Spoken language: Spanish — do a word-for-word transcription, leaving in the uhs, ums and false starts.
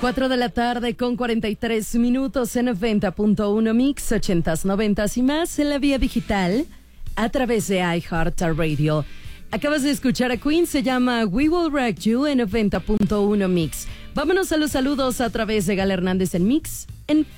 cuatro de la tarde con cuarenta y tres minutos en noventa punto uno Mix, ochentas, noventas y más en la vía digital a través de iHeartRadio. Acabas de escuchar a Queen, se llama We Will Rock You en noventa punto uno Mix. Vámonos a los saludos a través de Gala Hernández en Mix en